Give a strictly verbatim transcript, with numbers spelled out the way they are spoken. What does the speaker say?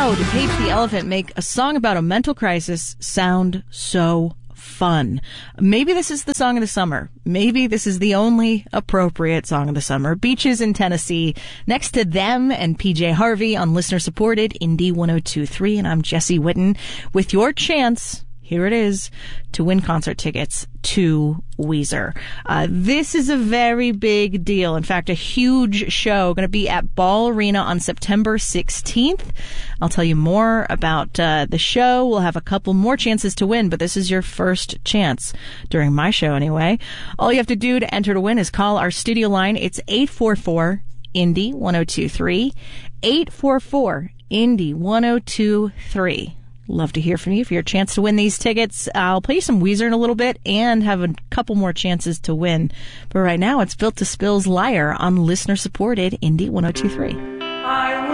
How did Paige the Elephant make a song about a mental crisis sound so fun? Maybe this is the song of the summer. Maybe this is the only appropriate song of the summer. Beaches in Tennessee, next to them and P J Harvey on listener-supported Indie one oh two point three, and I'm Jesse Whitten with your chance, here it is, to win concert tickets to Weezer. Uh, this is a very big deal. In fact, a huge show going to be at Ball Arena on September sixteenth. I'll tell you more about uh, the show. We'll have a couple more chances to win, but this is your first chance during my show anyway. All you have to do to enter to win is call our studio line. It's eight four four Indie one oh two three, eight four four Indie one oh two three. Love to hear from you for your chance to win these tickets. I'll play you some Weezer in a little bit and have a couple more chances to win. But right now, it's Built to Spill's Liar on listener-supported Indie one oh two three. I